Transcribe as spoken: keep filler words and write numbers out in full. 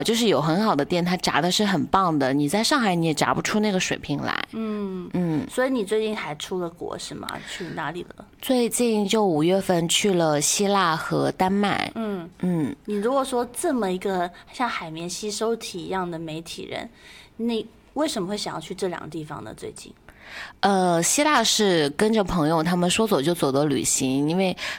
就是有很好的店，它炸的是很棒的，你在上海你也炸不出那个水平来。 嗯嗯，所以你最近还出了国是吗？去哪里了？ 最近就五月份去了希腊和丹麦。嗯嗯，你如果说这么一个像海绵吸收体一样的媒体人，你为什么会想要去这两个地方呢？最近？ 呃，希腊是跟着朋友，他们说走就走的旅行，因为